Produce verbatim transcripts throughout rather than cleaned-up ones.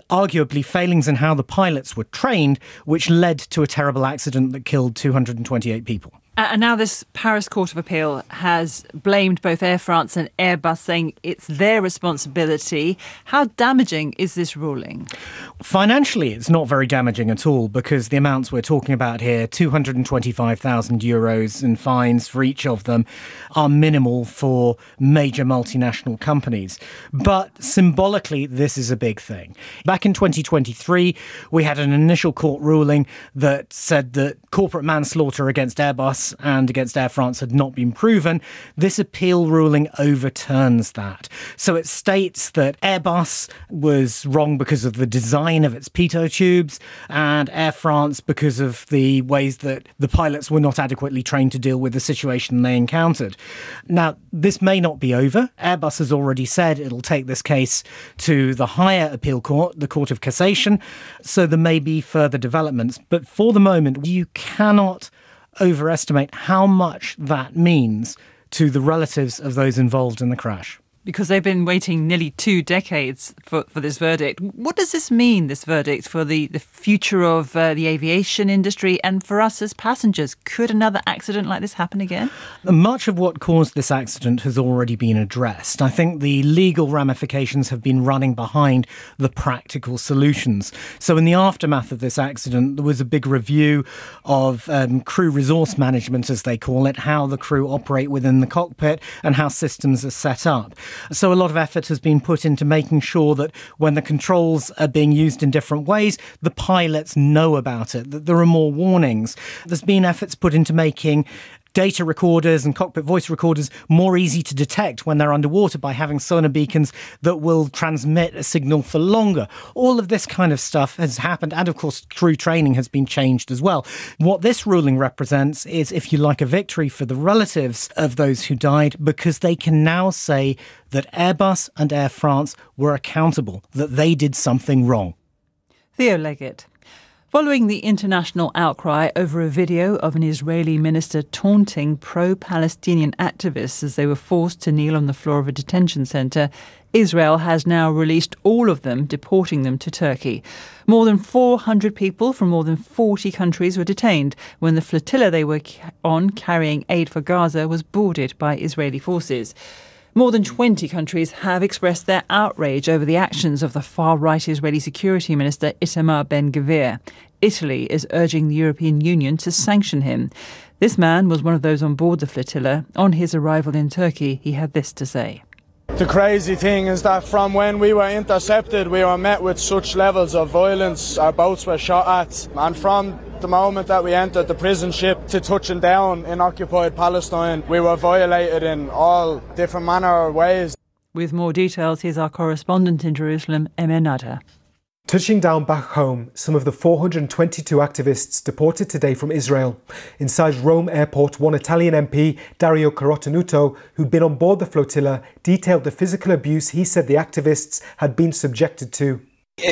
arguably failings in how the pilots were trained, which led to a terrible accident that killed two hundred twenty-eight people. And now this Paris Court of Appeal has blamed both Air France and Airbus, saying it's their responsibility. How damaging is this ruling? Financially, it's not very damaging at all, because the amounts we're talking about here, two hundred twenty-five thousand euros in fines for each of them, are minimal for major multinational companies. But symbolically, this is a big thing. Back in twenty twenty-three, we had an initial court ruling that said that corporate manslaughter against Airbus and against Air France had not been proven. This appeal ruling overturns that. So it states that Airbus was wrong because of the design of its pitot tubes, and Air France because of the ways that the pilots were not adequately trained to deal with the situation they encountered. Now, this may not be over. Airbus has already said it'll take this case to the higher appeal court, the Court of Cassation, so there may be further developments. But for the moment, you cannot overestimate how much that means to the relatives of those involved in the crash. Because they've been waiting nearly two decades for, for this verdict. What does this mean, this verdict, for the, the future of uh, the aviation industry and for us as passengers? Could another accident like this happen again? Much of what caused this accident has already been addressed. I think the legal ramifications have been running behind the practical solutions. So in the aftermath of this accident, there was a big review of um, crew resource management, as they call it, how the crew operate within the cockpit and how systems are set up. So a lot of effort has been put into making sure that when the controls are being used in different ways, the pilots know about it, that there are more warnings. There's been efforts put into making data recorders and cockpit voice recorders more easy to detect when they're underwater by having sonar beacons that will transmit a signal for longer. All of this kind of stuff has happened, and of course crew training has been changed as well. What this ruling represents is, if you like, a victory for the relatives of those who died, because they can now say that Airbus and Air France were accountable, that they did something wrong. Theo Leggett. Following the international outcry over a video of an Israeli minister taunting pro-Palestinian activists as they were forced to kneel on the floor of a detention centre, Israel has now released all of them, deporting them to Turkey. More than four hundred people from more than forty countries were detained when the flotilla they were on carrying aid for Gaza was boarded by Israeli forces. More than twenty countries have expressed their outrage over the actions of the far-right Israeli Security Minister Itamar Ben-Gvir. Italy is urging the European Union to sanction him. This man was one of those on board the flotilla. On his arrival in Turkey, he had this to say. The crazy thing is that from when we were intercepted, we were met with such levels of violence. Our boats were shot at, and from the moment that we entered the prison ship to touching down in occupied Palestine, we were violated in all different manner of ways. With more details, here's our correspondent in Jerusalem, Emer Nada. Touching down back home, some of the four hundred twenty-two activists deported today from Israel. Inside Rome airport, one Italian M P, Dario Carotenuto, who'd been on board the flotilla, detailed the physical abuse he said the activists had been subjected to.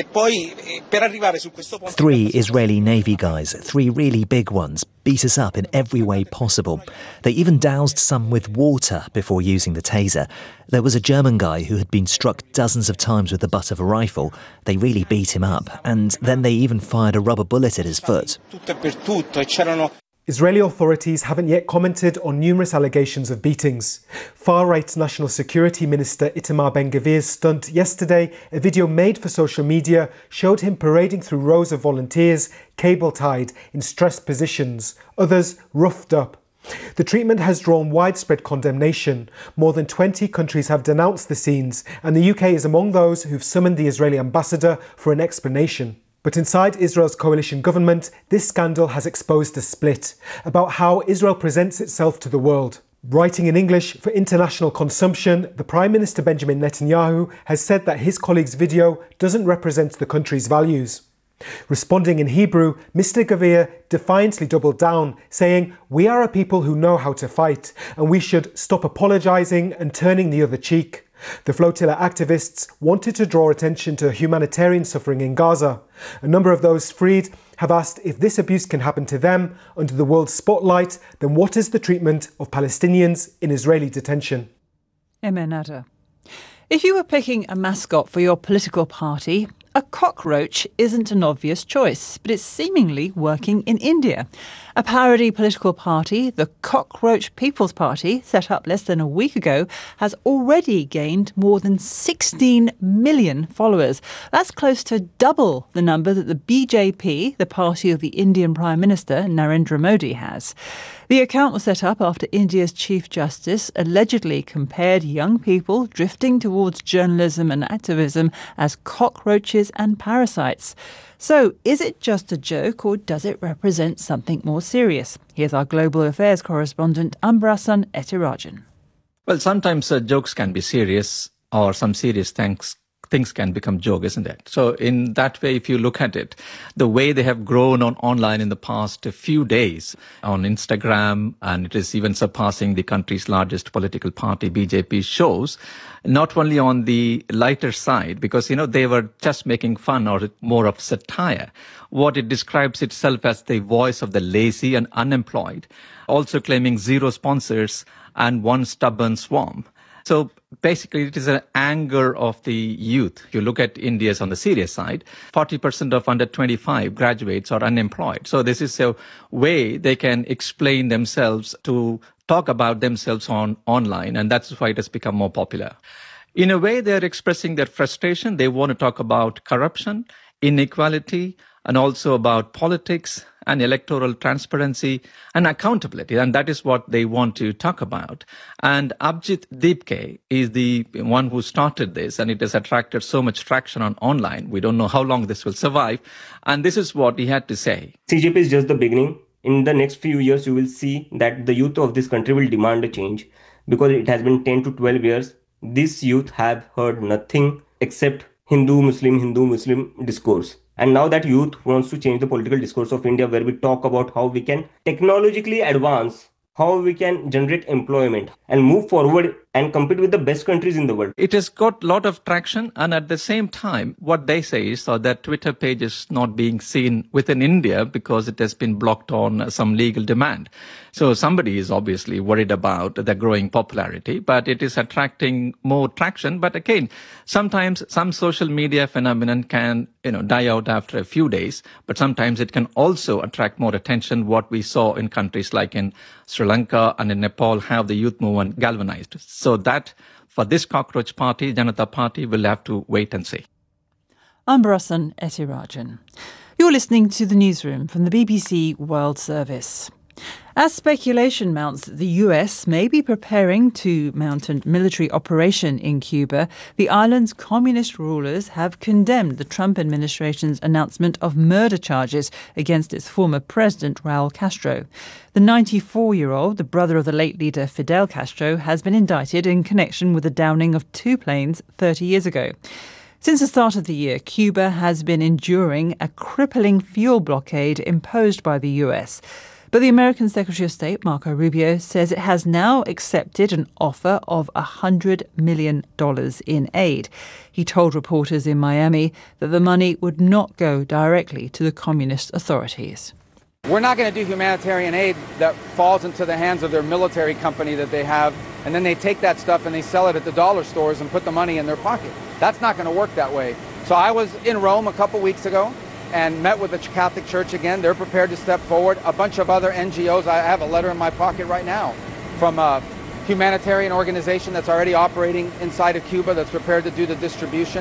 Three Israeli Navy guys, three really big ones, beat us up in every way possible. They even doused some with water before using the taser. There was a German guy who had been struck dozens of times with the butt of a rifle. They really beat him up, and then they even fired a rubber bullet at his foot. Israeli authorities haven't yet commented on numerous allegations of beatings. Far-right National Security Minister Itamar Ben-Gvir's stunt yesterday, a video made for social media, showed him parading through rows of volunteers, cable-tied, in stressed positions, others roughed up. The treatment has drawn widespread condemnation. More than twenty countries have denounced the scenes, and the U K is among those who've summoned the Israeli ambassador for an explanation. But inside Israel's coalition government, this scandal has exposed a split about how Israel presents itself to the world. Writing in English for international consumption, the Prime Minister Benjamin Netanyahu has said that his colleague's video doesn't represent the country's values. Responding in Hebrew, Mister Gvir defiantly doubled down, saying, "We are a people who know how to fight, and we should stop apologising and turning the other cheek." The flotilla activists wanted to draw attention to humanitarian suffering in Gaza. A number of those freed have asked if this abuse can happen to them under the world's spotlight, then what is the treatment of Palestinians in Israeli detention? Emer Nada. If you were picking a mascot for your political party, A cockroach isn't an obvious choice, but it's seemingly working in India. A parody political party, the Cockroach People's Party, set up less than a week ago, has already gained more than sixteen million followers. That's close to double the number that the B J P, the party of the Indian Prime Minister, Narendra Modi, has. The account was set up after India's Chief Justice allegedly compared young people drifting towards journalism and activism as cockroaches and parasites. So, is it just a joke or does it represent something more serious? Here's our global affairs correspondent, Ambarasan Ethirajan. Well, sometimes uh, jokes can be serious, or some serious things things can become joke, isn't it? So in that way, if you look at it, the way they have grown on online in the past few days on Instagram, and it is even surpassing the country's largest political party, B J P, shows not only on the lighter side, because, you know, they were just making fun or more of satire. What it describes itself as the voice of the lazy and unemployed, also claiming zero sponsors and one stubborn swarm. So basically, it is an anger of the youth. If you look at India's on the serious side, forty percent of under twenty-five graduates are unemployed. So this is a way they can explain themselves, to talk about themselves on online. And that's why it has become more popular. In a way, they're expressing their frustration. They want to talk about corruption, inequality, and also about politics and electoral transparency and accountability. And that is what they want to talk about. And Abhijit Dipke is the one who started this, and it has attracted so much traction on online. We don't know how long this will survive. And this is what he had to say. C J P is just the beginning. In the next few years, you will see that the youth of this country will demand a change, because it has been ten to twelve years. This youth have heard nothing except Hindu, Muslim, Hindu, Muslim discourse. And now that youth wants to change the political discourse of India, where we talk about how we can technologically advance, how we can generate employment and move forward and compete with the best countries in the world. It has got a lot of traction, and at the same time, what they say is that their Twitter page is not being seen within India because it has been blocked on some legal demand. So somebody is obviously worried about the growing popularity, but it is attracting more traction. But again, sometimes some social media phenomenon can, you know, die out after a few days, but sometimes it can also attract more attention. What we saw in countries like in Sri Lanka and in Nepal, how the youth movement galvanized. So that, for this cockroach party, Janata Party, will have to wait and see. Ambarasan Ethirajan. You're listening to the newsroom from the B B C World Service. As speculation mounts that the U S may be preparing to mount a military operation in Cuba, the island's communist rulers have condemned the Trump administration's announcement of murder charges against its former president, Raul Castro. The ninety-four-year-old, the brother of the late leader Fidel Castro, has been indicted in connection with the downing of two planes thirty years ago. Since the start of the year, Cuba has been enduring a crippling fuel blockade imposed by the U S. But the American Secretary of State, Marco Rubio, says it has now accepted an offer of one hundred million dollars in aid. He told reporters in Miami that the money would not go directly to the communist authorities. We're not going to do humanitarian aid that falls into the hands of their military company that they have, and then they take that stuff and they sell it at the dollar stores and put the money in their pocket. That's not going to work that way. So I was in Rome a couple weeks ago and met with the Catholic Church again. They're prepared to step forward. A bunch of other N G Os. I have a letter in my pocket right now from a humanitarian organization that's already operating inside of Cuba that's prepared to do the distribution.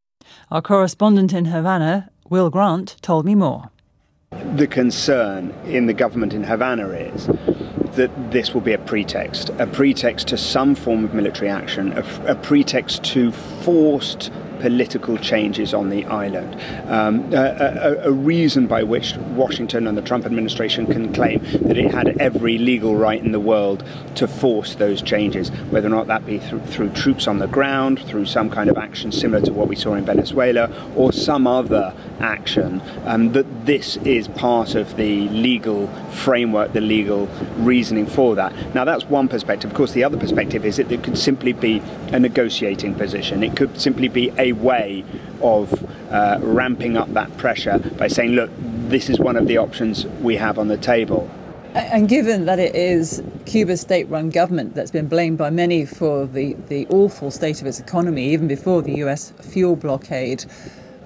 Our correspondent in Havana, Will Grant, told me more. The concern in the government in Havana is that this will be a pretext, a pretext to some form of military action, a, a pretext to forced political changes on the island, um, a, a, a reason by which Washington and the Trump administration can claim that it had every legal right in the world to force those changes, whether or not that be through, through troops on the ground, through some kind of action similar to what we saw in Venezuela, or some other action, um, that this is part of the legal framework, the legal reasoning for that. Now, that's one perspective. Of course, the other perspective is that it could simply be a negotiating position. It could simply be a way of uh, ramping up that pressure by saying, look, this is one of the options we have on the table. And given that it is Cuba's state-run government that's been blamed by many for the, the awful state of its economy, even before the U S fuel blockade,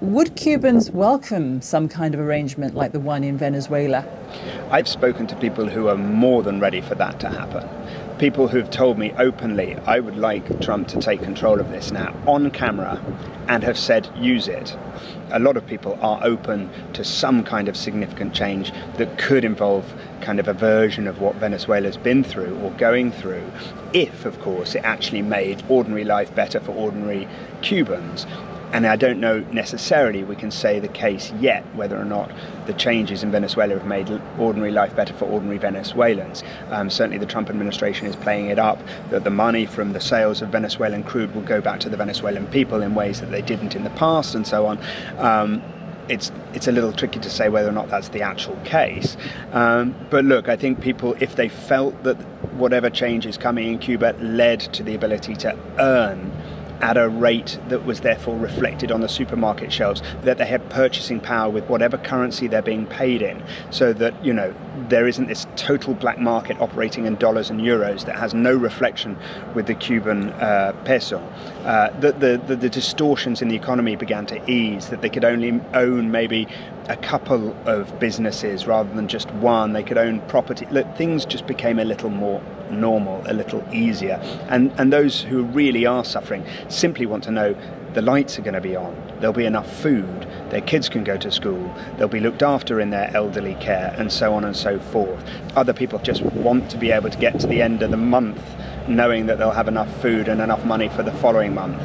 Would Cubans welcome some kind of arrangement like the one in Venezuela? I've spoken to people who are more than ready for that to happen. People who've told me openly, I would like Trump to take control of this now, on camera, and have said, use it. A lot of people are open to some kind of significant change that could involve kind of a version of what Venezuela's been through or going through, if, of course, it actually made ordinary life better for ordinary Cubans. And I don't know necessarily we can say the case yet, whether or not the changes in Venezuela have made ordinary life better for ordinary Venezuelans. Um, certainly the Trump administration is playing it up, that the money from the sales of Venezuelan crude will go back to the Venezuelan people in ways that they didn't in the past and so on. Um, It's it's a little tricky to say whether or not that's the actual case. Um, but look, I think people, if they felt that whatever change is coming in Cuba led to the ability to earn at a rate that was therefore reflected on the supermarket shelves, that they had purchasing power with whatever currency they're being paid in, so that, you know, there isn't this total black market operating in dollars and euros that has no reflection with the Cuban uh, peso, uh, that the, the, the distortions in the economy began to ease, that they could only own maybe a couple of businesses rather than just one, they could own property. Look, things just became a little more normal, a little easier. And, and those who really are suffering simply want to know the lights are going to be on, there'll be enough food, their kids can go to school, they'll be looked after in their elderly care, and so on and so forth. Other people just want to be able to get to the end of the month knowing that they'll have enough food and enough money for the following month.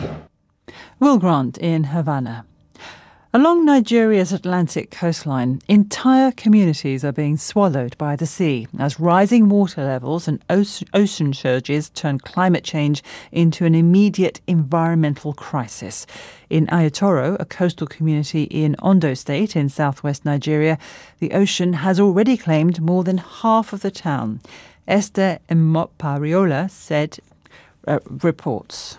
Will Grant in Havana. Along Nigeria's Atlantic coastline, entire communities are being swallowed by the sea as rising water levels and ocean surges turn climate change into an immediate environmental crisis. In Ayatoro, a coastal community in Ondo State in southwest Nigeria, the ocean has already claimed more than half of the town. Esther Mmopariola said, uh, reports.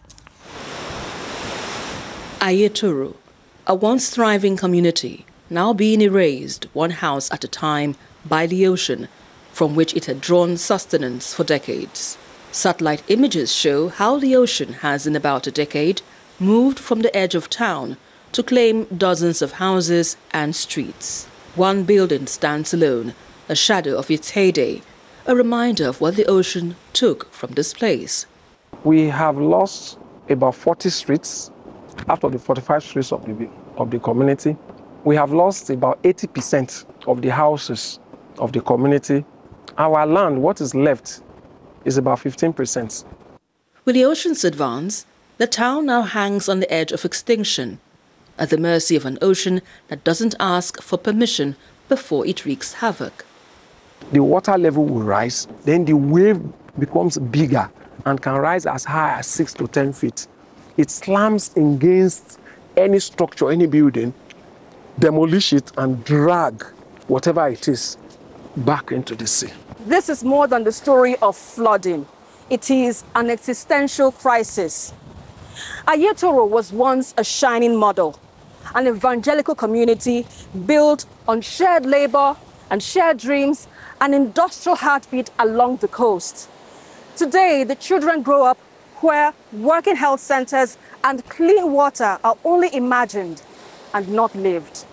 Ayatoro, a once thriving community, now being erased one house at a time by the ocean, from which it had drawn sustenance for decades. Satellite images show how the ocean has in about a decade moved from the edge of town to claim dozens of houses and streets. One building stands alone, a shadow of its heyday, a reminder of what the ocean took from this place. We have lost about forty streets out of the forty-five streets of the, of the community. We have lost about eighty percent of the houses of the community. Our land, what is left, is about fifteen percent. With the ocean's advance, the town now hangs on the edge of extinction, at the mercy of an ocean that doesn't ask for permission before it wreaks havoc. The water level will rise, then the wave becomes bigger and can rise as high as six to ten feet. It slams against any structure, any building, demolish it and drag whatever it is back into the sea. This is more than the story of flooding. It is an existential crisis. Ayatoro was once a shining model, an evangelical community built on shared labor and shared dreams, an industrial heartbeat along the coast. Today, the children grow up where working health centers and clean water are only imagined and not lived.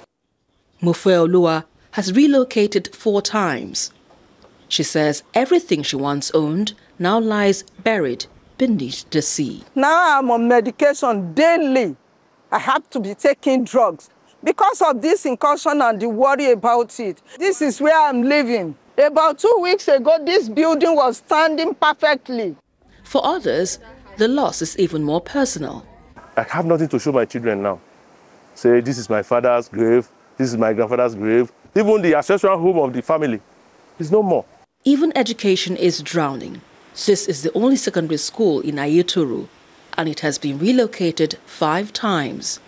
Mofeoluwa has relocated four times. She says everything she once owned now lies buried beneath the sea. Now I'm on medication daily. I have to be taking drugs because of this incursion and the worry about it. This is where I'm living. About two weeks ago, this building was standing perfectly. For others, the loss is even more personal. I have nothing to show my children now. Say, this is my father's grave, this is my grandfather's grave. Even the ancestral home of the family is no more. Even education is drowning. This is the only secondary school in Ayatoro, and it has been relocated five times.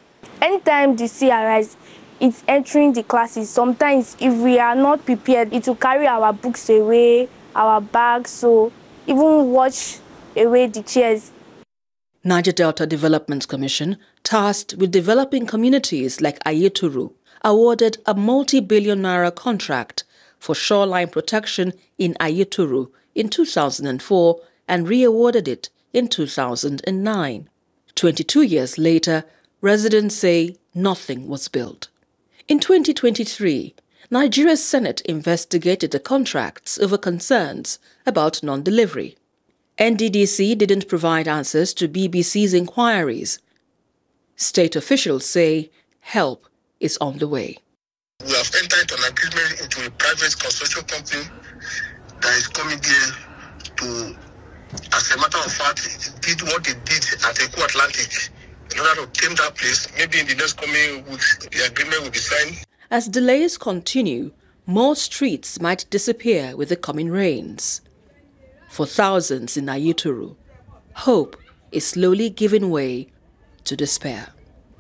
Anytime the sea arises, it's entering the classes. Sometimes, if we are not prepared, it will carry our books away, our bags, so even watch away the chairs. Niger Delta Development Commission, tasked with developing communities like Ayatoro, awarded a multi-billion naira contract for shoreline protection in Ayatoro in two thousand four and re-awarded it in two thousand nine. twenty-two years later, residents say nothing was built. In twenty twenty-three, Nigeria's Senate investigated the contracts over concerns about non-delivery. N D D C didn't provide answers to B B C's inquiries. State officials say help is on the way. We have entered an agreement into a private consortium company that is coming there to, as a matter of fact, did what they did at Eco Atlantic in order to tame that place. Maybe in the next coming weeks, the agreement will be signed. As delays continue, more streets might disappear with the coming rains. For thousands in Ayutthuru, hope is slowly giving way to despair.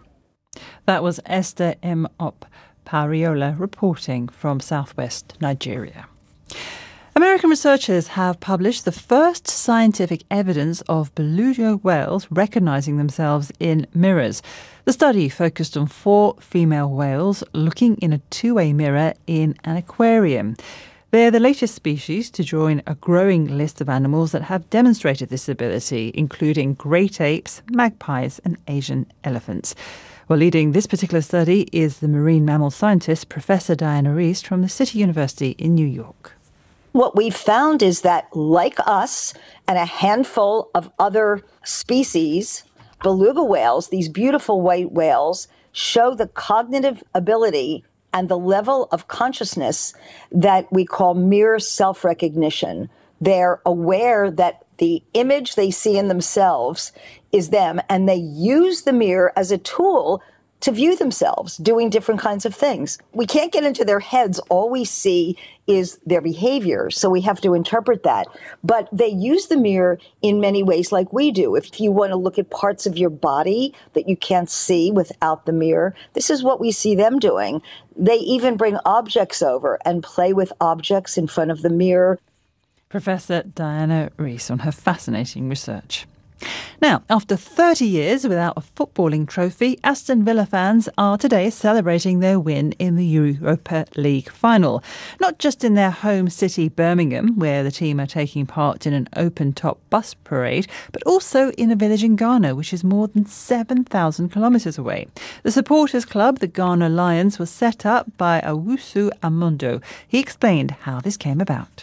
That was Esther M. Op Pariola reporting from southwest Nigeria. American researchers have published the first scientific evidence of beluga whales recognizing themselves in mirrors. The study focused on four female whales looking in a two-way mirror in an aquarium. They're the latest species to join a growing list of animals that have demonstrated this ability, including great apes, magpies, and Asian elephants. Well, leading this particular study is the marine mammal scientist, Professor Diana Reiss from the City University in New York. What we've found is that, like us and a handful of other species, beluga whales, these beautiful white whales, show the cognitive ability and the level of consciousness that we call mirror self-recognition. They're aware that the image they see in themselves is them, and they use the mirror as a tool to view themselves doing different kinds of things. We can't get into their heads. All we see is their behavior, so we have to interpret that. But they use the mirror in many ways like we do. If you want to look at parts of your body that you can't see without the mirror, this is what we see them doing. They even bring objects over and play with objects in front of the mirror. Professor Diana Reiss on her fascinating research. Now, after thirty years without a footballing trophy, Aston Villa fans are today celebrating their win in the Europa League final. Not just in their home city, Birmingham, where the team are taking part in an open-top bus parade, but also in a village in Ghana, which is more than seven thousand kilometres away. The supporters club, the Ghana Lions, was set up by Owusu Amondo. He explained how this came about.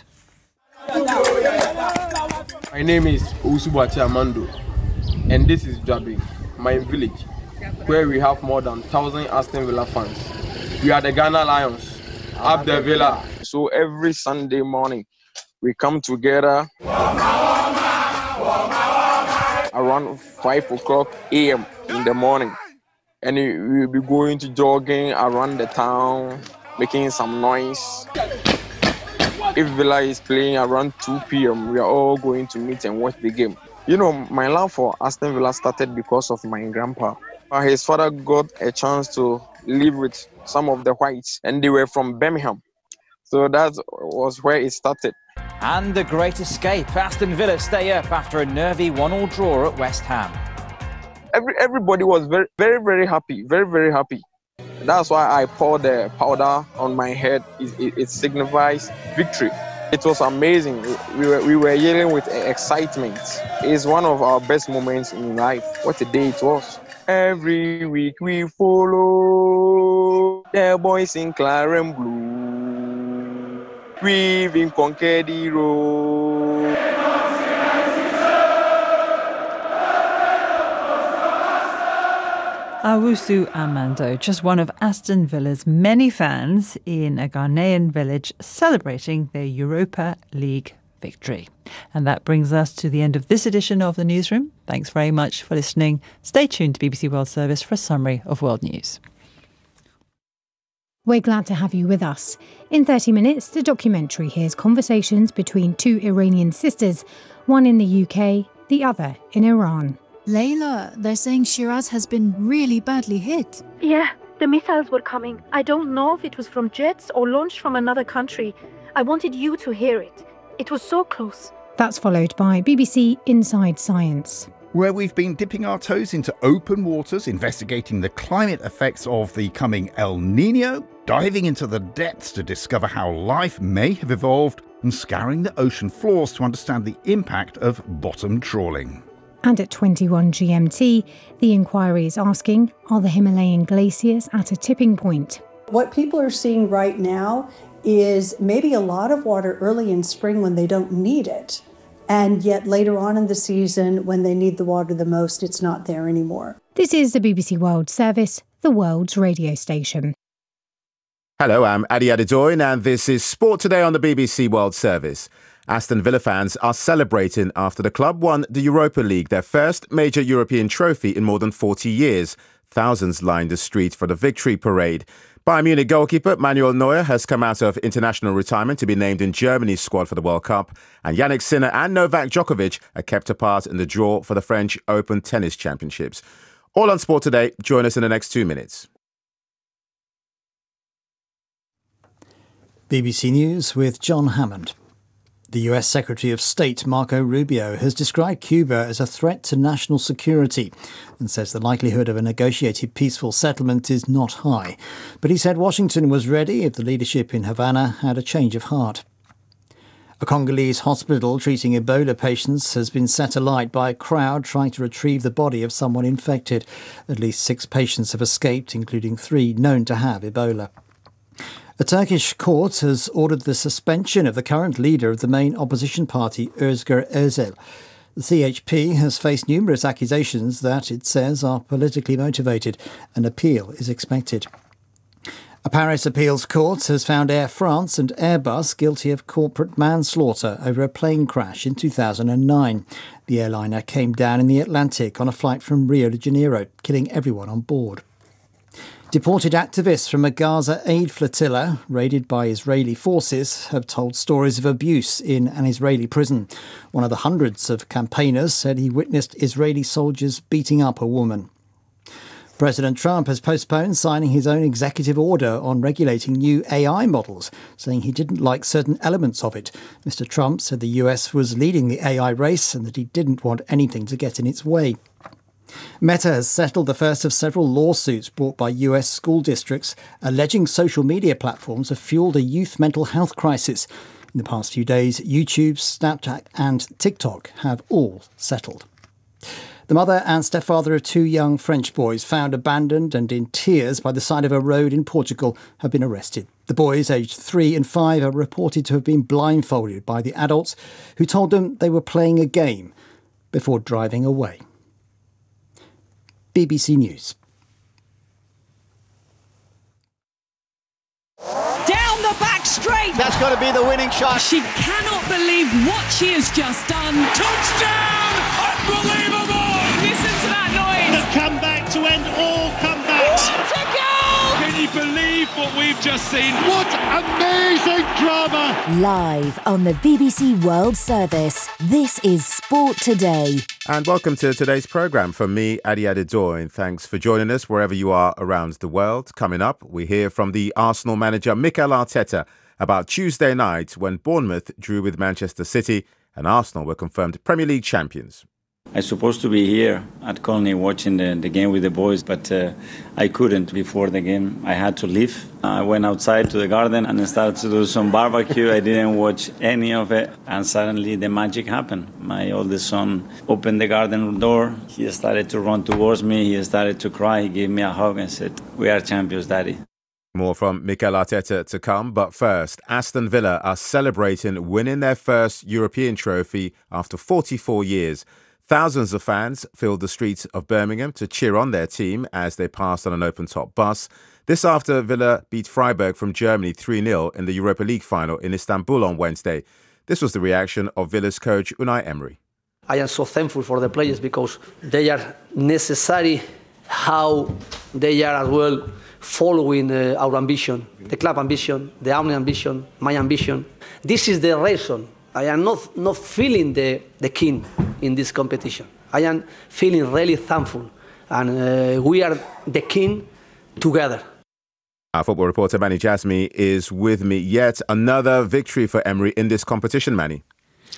My name is Owusu Amando, and this is Jabi, my village, where we have more than one thousand Aston Villa fans. We are the Ghana Lions, up the Villa. So every Sunday morning, we come together around five o'clock a m in the morning, and we will be going to jogging around the town, making some noise. If Villa is playing around two p m, we are all going to meet and watch the game. You know, my love for Aston Villa started because of my grandpa. His father got a chance to live with some of the whites, and they were from Birmingham. So that was where it started. And the great escape. Aston Villa stay up after a nervy one-all draw at West Ham. Every, everybody was very, very, very happy. Very, very happy. That's why I poured the powder on my head. It, it, it signifies victory. It was amazing. We were, we were yelling with excitement. It's one of our best moments in life. What a day it was. Every week we follow the boys in Claret Blue. We've been conquered the road. Owusu Amando, just one of Aston Villa's many fans in a Ghanaian village celebrating their Europa League victory. And that brings us to the end of this edition of The Newsroom. Thanks very much for listening. Stay tuned to B B C World Service for a summary of world news. We're glad to have you with us. In thirty minutes, the documentary hears conversations between two Iranian sisters, one in the U K, the other in Iran. Layla, they're saying Shiraz has been really badly hit. Yeah, the missiles were coming. I don't know if it was from jets or launched from another country. I wanted you to hear it. It was so close. That's followed by B B C Inside Science, where we've been dipping our toes into open waters, investigating the climate effects of the coming El Niño, diving into the depths to discover how life may have evolved, and scouring the ocean floors to understand the impact of bottom trawling. And at twenty-one G M T, the inquiry is asking, are the Himalayan glaciers at a tipping point? What people are seeing right now is maybe a lot of water early in spring when they don't need it. And yet later on in the season, when they need the water the most, it's not there anymore. This is the B B C World Service, the world's radio station. Hello, I'm Adi Adedoyin, and this is Sport Today on the B B C World Service. Aston Villa fans are celebrating after the club won the Europa League, their first major European trophy in more than forty years. Thousands lined the street for the victory parade. Bayern Munich goalkeeper Manuel Neuer has come out of international retirement to be named in Germany's squad for the World Cup, and Yannick Sinner and Novak Djokovic are kept apart in the draw for the French Open Tennis Championships. All on Sport Today. Join us in the next two minutes. B B C News with John Hammond. The U S Secretary of State Marco Rubio has described Cuba as a threat to national security and says the likelihood of a negotiated peaceful settlement is not high. But he said Washington was ready if the leadership in Havana had a change of heart. A Congolese hospital treating Ebola patients has been set alight by a crowd trying to retrieve the body of someone infected. At least six patients have escaped, including three known to have Ebola. A Turkish court has ordered the suspension of the current leader of the main opposition party, Özgür Özel. The C H P has faced numerous accusations that it says are politically motivated. An appeal is expected. A Paris appeals court has found Air France and Airbus guilty of corporate manslaughter over a plane crash in two thousand nine. The airliner came down in the Atlantic on a flight from Rio de Janeiro, killing everyone on board. Deported activists from a Gaza aid flotilla, raided by Israeli forces, have told stories of abuse in an Israeli prison. One of the hundreds of campaigners said he witnessed Israeli soldiers beating up a woman. President Trump has postponed signing his own executive order on regulating new A I models, saying he didn't like certain elements of it. Mister Trump said the U S was leading the A I race and that he didn't want anything to get in its way. Meta has settled the first of several lawsuits brought by U S school districts alleging social media platforms have fueled a youth mental health crisis. In the past few days, YouTube, Snapchat and TikTok have all settled. The mother and stepfather of two young French boys found abandoned and in tears by the side of a road in Portugal have been arrested. The boys, aged three and five, are reported to have been blindfolded by the adults who told them they were playing a game before driving away. B B C News. Down the back straight. That's got to be the winning shot. She cannot believe what she has just done. Touchdown! Unbelievable! Listen to that noise. The comeback to end all comebacks. What a goal! Can you believe what we've just seen? What amazing drama! Live on the B B C World Service, this is Sport Today. And welcome to today's programme from me, Adi Adedoyin. Thanks for joining us wherever you are around the world. Coming up, we hear from the Arsenal manager Mikel Arteta about Tuesday night when Bournemouth drew with Manchester City and Arsenal were confirmed Premier League champions. I was supposed to be here at Colney watching the, the game with the boys, but uh, I couldn't before the game. I had to leave. I went outside to the garden and started to do some barbecue. I didn't watch any of it. And suddenly the magic happened. My oldest son opened the garden door. He started to run towards me. He started to cry. He gave me a hug and said, "We are champions, Daddy." More from Mikel Arteta to come, but first, Aston Villa are celebrating winning their first European trophy after forty-four years. Thousands of fans filled the streets of Birmingham to cheer on their team as they passed on an open-top bus. This after Villa beat Freiburg from Germany three nil in the Europa League final in Istanbul on Wednesday. This was the reaction of Villa's coach Unai Emery. I am so thankful for the players because they are necessary, how they are as well following uh, our ambition, the club ambition, the own ambition, my ambition. This is the reason I am not, not feeling the, the king in this competition. I am feeling really thankful, and uh, we are the king together. Our football reporter Manny Jasmi is with me. Yet another victory for Emery in this competition, Manny.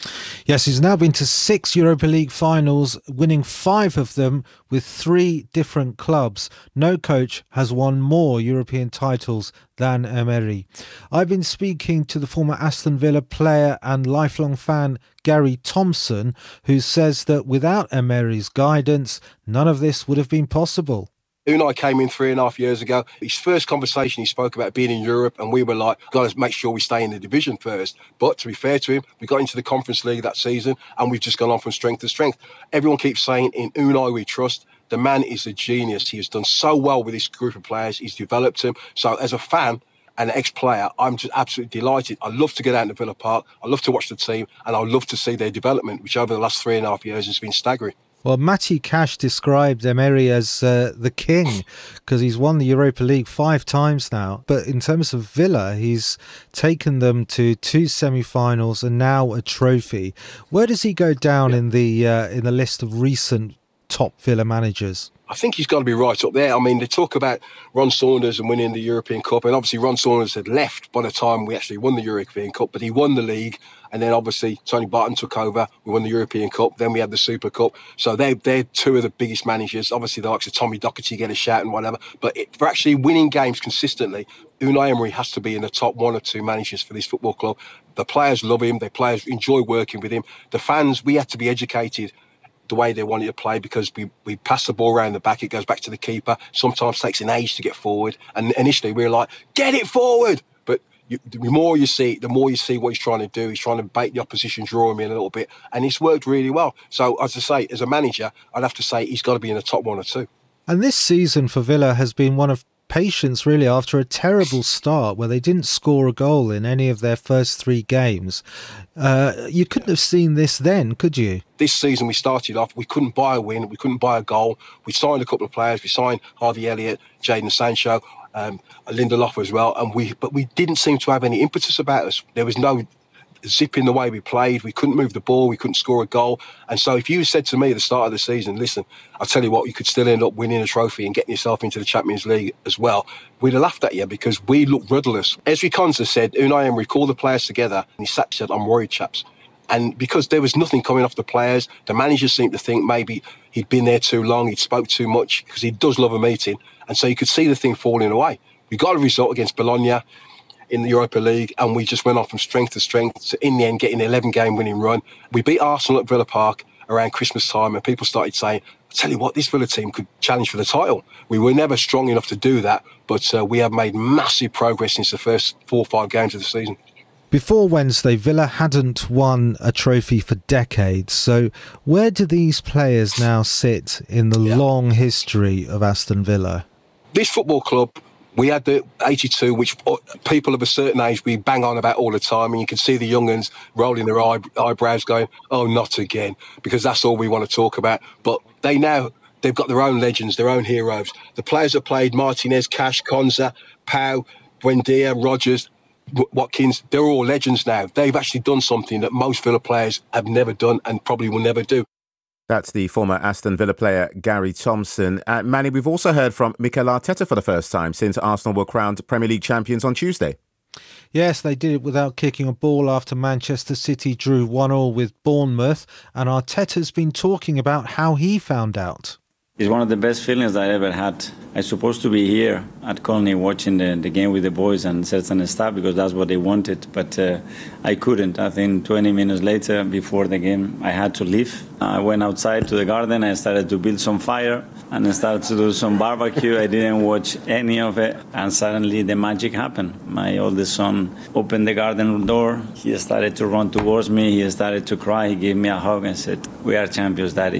Yes, he's now been to six Europa League finals, winning five of them with three different clubs. No coach has won more European titles than Emery. I've been speaking to the former Aston Villa player and lifelong fan Gary Thompson, who says that without Emery's guidance, none of this would have been possible. Unai came in three and a half years ago. His first conversation, he spoke about being in Europe, and we were like, got to make sure we stay in the division first. But to be fair to him, we got into the Conference League that season, and we've just gone on from strength to strength. Everyone keeps saying, in Unai we trust. The man is a genius. He has done so well with this group of players. He's developed them. So as a fan and an ex-player, I'm just absolutely delighted. I love to get out into Villa Park. I love to watch the team, and I love to see their development, which over the last three and a half years has been staggering. Well, Matty Cash described Emery as uh, the king because he's won the Europa League five times now. But in terms of Villa, he's taken them to two semi-finals and now a trophy. Where does he go down in the uh, in the list of recent top Villa managers? I think he's got to be right up there. I mean, they talk about Ron Saunders and winning the European Cup, and obviously Ron Saunders had left by the time we actually won the European Cup, but he won the league, and then obviously Tony Barton took over, we won the European Cup, then we had the Super Cup. So they're, they're two of the biggest managers. Obviously the likes of Tommy Docherty get a shout and whatever, but it, for actually winning games consistently, Unai Emery has to be in the top one or two managers for this football club. The players love him, the players enjoy working with him. The fans, we had to be educated the way they wanted to play because we, we pass the ball around the back, it goes back to the keeper. Sometimes takes an age to get forward. And initially we were like, get it forward! But you, the more you see, the more you see what he's trying to do. He's trying to bait the opposition, draw him in a little bit. And it's worked really well. So as I say, as a manager, I'd have to say he's got to be in the top one or two. And this season for Villa has been one of patience really after a terrible start where they didn't score a goal in any of their first three games. Uh, you couldn't have seen this then, could you? This season we started off, we couldn't buy a win, we couldn't buy a goal. We signed a couple of players, we signed Harvey Elliott, Jadon Sancho, um, Lindelof as well, and we but we didn't seem to have any impetus about us. There was no zip in the way we played, we couldn't move the ball, we couldn't score a goal. And so if you said to me at the start of the season, listen, I'll tell you what, you could still end up winning a trophy and getting yourself into the Champions League as well, we'd have laughed at you because we looked rudderless. Ezri Konsa said, Unai Emery called the players together and he sat and said, I'm worried, chaps. And because there was nothing coming off the players, the manager seemed to think maybe he'd been there too long, he'd spoke too much, because he does love a meeting. And so you could see the thing falling away. We got a result against Bologna in the Europa League, and we just went on from strength to strength. So in the end, getting an eleven game winning run. We beat Arsenal at Villa Park around Christmas time, and people started saying, I tell you what, this Villa team could challenge for the title. We were never strong enough to do that, but uh, we have made massive progress since the first four or five games of the season. Before Wednesday, Villa hadn't won a trophy for decades. So where do these players now sit in the yeah. long history of Aston Villa? This football club, we had the eighty-two, which people of a certain age, we bang on about all the time. And you can see the young uns rolling their eye, eyebrows going, oh, not again, because that's all we want to talk about. But they now, they've got their own legends, their own heroes. The players that played, Martinez, Cash, Konsa, Pau, Buendia, Rodgers, Watkins, they're all legends now. They've actually done something that most Villa players have never done and probably will never do. That's the former Aston Villa player Gary Thompson. Uh, Manny, we've also heard from Mikel Arteta for the first time since Arsenal were crowned Premier League champions on Tuesday. Yes, they did it without kicking a ball after Manchester City drew one all with Bournemouth, and Arteta's been talking about how he found out. It's one of the best feelings I ever had. I was supposed to be here at Colney watching the, the game with the boys and certain stuff because that's what they wanted, but uh, I couldn't. I think twenty minutes later, before the game, I had to leave. I went outside to the garden, I started to build some fire and I started to do some barbecue. I didn't watch any of it, and suddenly the magic happened. My oldest son opened the garden door, he started to run towards me, he started to cry, he gave me a hug and said, "We are champions, Daddy."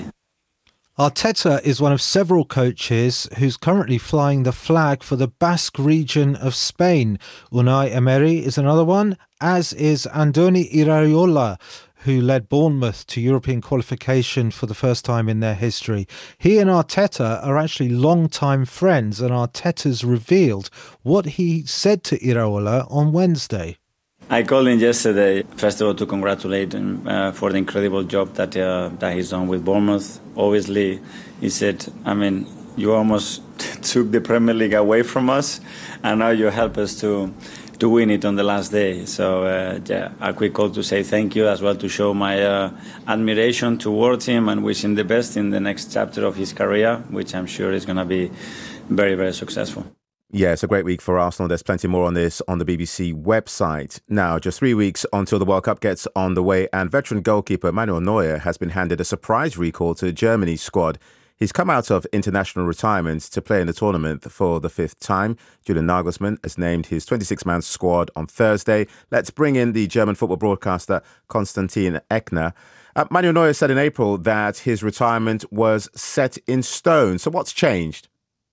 Arteta is one of several coaches who's currently flying the flag for the Basque region of Spain. Unai Emery is another one, as is Andoni Iraola, who led Bournemouth to European qualification for the first time in their history. He and Arteta are actually long-time friends, and Arteta's revealed what he said to Iraola on Wednesday. I called him yesterday, first of all, to congratulate him uh, for the incredible job that uh, that he's done with Bournemouth. Obviously, he said, I mean, you almost took the Premier League away from us, and now you help us to to win it on the last day. So uh, yeah, a quick call to say thank you as well, to show my uh, admiration towards him and wish him the best in the next chapter of his career, which I'm sure is going to be very, very successful. Yeah, it's a great week for Arsenal. There's plenty more on this on the B B C website. Now, just three weeks until the World Cup gets on the way, and veteran goalkeeper Manuel Neuer has been handed a surprise recall to Germany's squad. He's come out of international retirement to play in the tournament for the fifth time. Julian Nagelsmann has named his twenty-six man squad on Thursday. Let's bring in the German football broadcaster Konstantin Eckner. Uh, Manuel Neuer said in April that his retirement was set in stone. So what's changed?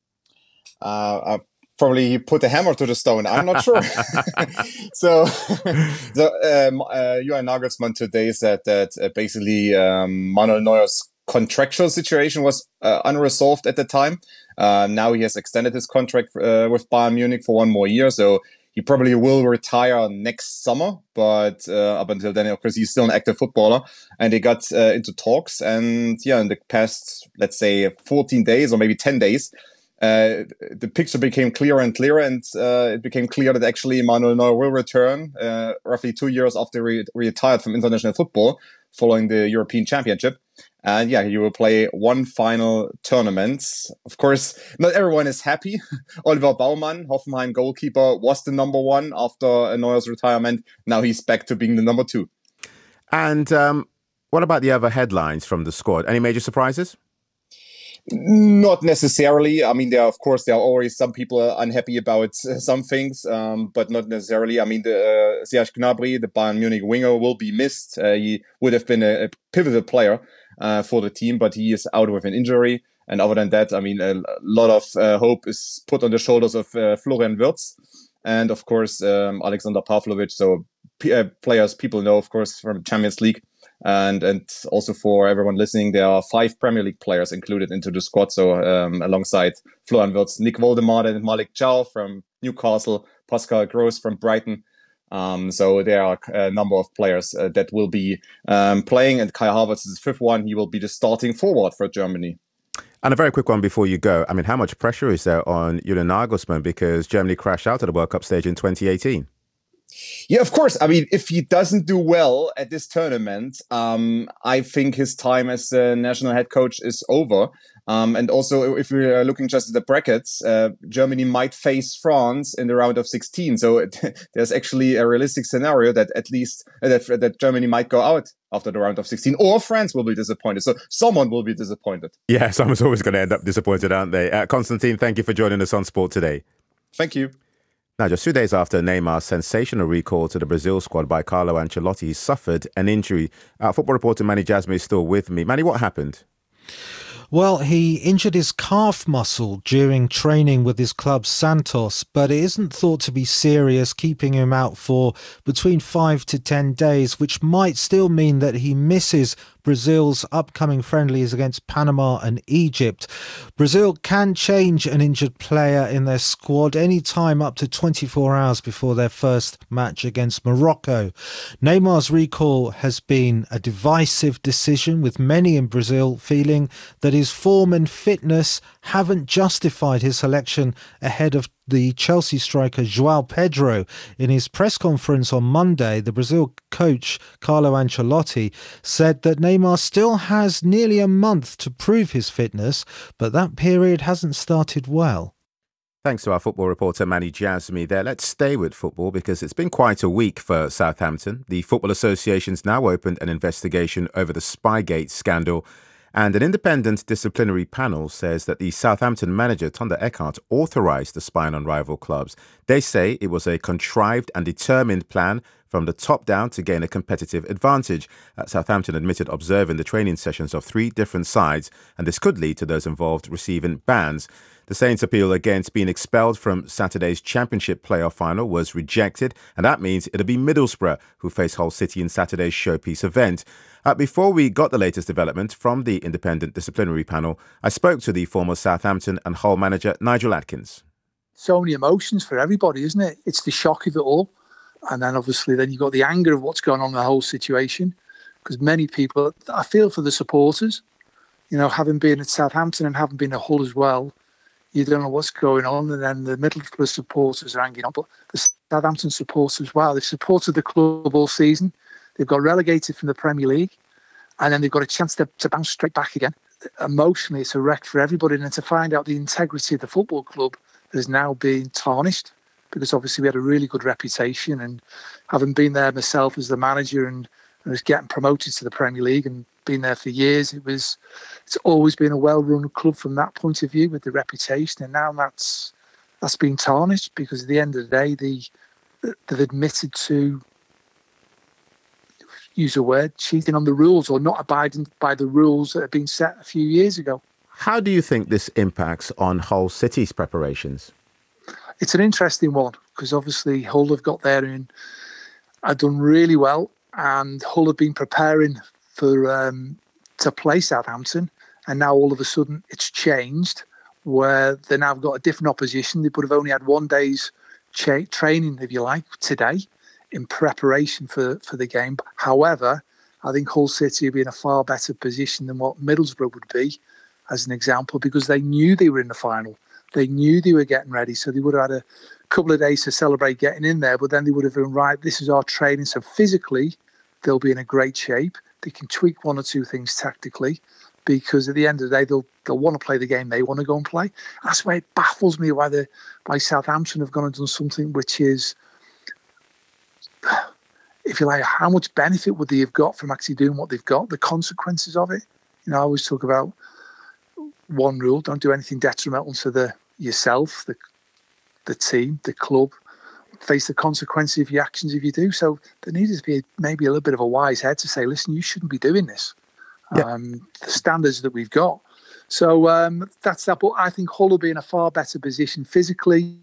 Uh, uh, probably he put a hammer to the stone. I'm not sure. so, so um, uh, Julian Nagelsmann today said that uh, basically um, Manuel Neuer's contractual situation was uh, unresolved at the time. Uh, now he has extended his contract uh, with Bayern Munich for one more year, so he probably will retire next summer. But uh, up until then, of course, he's still an active footballer, and they got uh, into talks. And yeah, in the past, let's say fourteen days or maybe ten days, uh, the picture became clearer and clearer, and uh, it became clear that actually Manuel Neuer will return uh, roughly two years after he retired from international football, following the European Championship. And yeah, he will play one final tournament. Of course, not everyone is happy. Oliver Baumann, Hoffenheim goalkeeper, was the number one after Neuer's retirement. Now he's back to being the number two. And um, what about the other headlines from the squad? Any major surprises? Not necessarily. I mean, there are, of course, there are always some people unhappy about uh, some things, um, but not necessarily. I mean, the uh, Serge Gnabry, the Bayern Munich winger, will be missed. Uh, he would have been a, a pivotal player uh, for the team, but he is out with an injury. And other than that, I mean, a lot of uh, hope is put on the shoulders of uh, Florian Wirtz and, of course, um, Alexander Pavlovic. So p- uh, players people know, of course, from Champions League. And and also for everyone listening, there are five Premier League players included into the squad. So um, alongside Florian Wirtz, Nick Woldemar and Malik Chow from Newcastle, Pascal Gross from Brighton. Um, so there are a number of players uh, that will be um, playing. And Kai Havertz is the fifth one. He will be the starting forward for Germany. And a very quick one before you go. I mean, how much pressure is there on Julian Nagelsmann because Germany crashed out at the World Cup stage in twenty eighteen? Yeah, of course. I mean, if he doesn't do well at this tournament, um, I think his time as the national head coach is over. Um, and also, if we are looking just at the brackets, uh, Germany might face France in the round of sixteen. So it, there's actually a realistic scenario that at least uh, that, that Germany might go out after the round of sixteen, or France will be disappointed. So someone will be disappointed. Yeah, someone's always going to end up disappointed, aren't they? Uh, Konstantin, thank you for joining us on Sport Today. Thank you. Now, just two days after Neymar's sensational recall to the Brazil squad by Carlo Ancelotti, he suffered an injury. Uh, football reporter Manny Jasmine is still with me. Manny, what happened? Well, he injured his calf muscle during training with his club Santos, but it isn't thought to be serious, keeping him out for between five to ten days, which might still mean that he misses Brazil's upcoming friendlies against Panama and Egypt. Brazil can change an injured player in their squad any time up to twenty-four hours before their first match against Morocco. Neymar's recall has been a divisive decision, with many in Brazil feeling that his form and fitness haven't justified his selection ahead of the Chelsea striker João Pedro. In his press conference on Monday, the Brazil coach Carlo Ancelotti said that Neymar still has nearly a month to prove his fitness, but that period hasn't started well. Thanks to our football reporter Manny Jasmine there. Let's stay with football because it's been quite a week for Southampton. The Football Association's now opened an investigation over the Spygate scandal. And an independent disciplinary panel says that the Southampton manager, Thunder Eckhart, authorised the spying on rival clubs. They say it was a contrived and determined plan from the top down to gain a competitive advantage. Uh, Southampton admitted observing the training sessions of three different sides, and this could lead to those involved receiving bans. The Saints' appeal against being expelled from Saturday's Championship playoff final was rejected, and that means it'll be Middlesbrough who face Hull City in Saturday's showpiece event. Uh, before we got the latest development from the independent disciplinary panel, I spoke to the former Southampton and Hull manager Nigel Adkins. So many emotions for everybody, isn't it? It's the shock of it all. And then obviously then you've got the anger of what's going on in the whole situation. Because many people, I feel for the supporters, you know, having been at Southampton and having been at Hull as well, you don't know what's going on, and then the Middlesbrough supporters are hanging on, but the Southampton supporters as well. They've supported the club all season. They've got relegated from the Premier League, and then they've got a chance to, to bounce straight back again. Emotionally, it's a wreck for everybody, and to find out the integrity of the football club has now been tarnished, because obviously we had a really good reputation, and having been there myself as the manager and, and was getting promoted to the Premier League and been there for years, it was it's always been a well-run club from that point of view with the reputation, and now that's that's been tarnished because at the end of the day, the they've admitted to, use a word, cheating on the rules or not abiding by the rules that have been set a few years ago. How do you think this impacts on Hull City's preparations? It's an interesting one because obviously Hull have got there and have done really well, and Hull have been preparing for um, to play Southampton, and now all of a sudden it's changed where they now got a different opposition. They would have only had one day's cha- training, if you like, today in preparation for, for the game. However, I think Hull City will be in a far better position than what Middlesbrough would be, as an example, because they knew they were in the final. They knew they were getting ready, so they would have had a couple of days to celebrate getting in there, but then they would have been, right, this is our training. So physically, they'll be in a great shape. They can tweak one or two things tactically, because at the end of the day, they'll they'll want to play the game they want to go and play. That's why it baffles me why the why Southampton have gone and done something which is, if you like, how much benefit would they have got from actually doing what they've got? The consequences of it. You know, I always talk about one rule: don't do anything detrimental to the yourself, the the team, the club. Face the consequences of your actions if you do. So there needed to be maybe a little bit of a wise head to say, listen, you shouldn't be doing this. Yeah. Um, the standards that we've got. So um, that's that. But I think Hull will be in a far better position physically,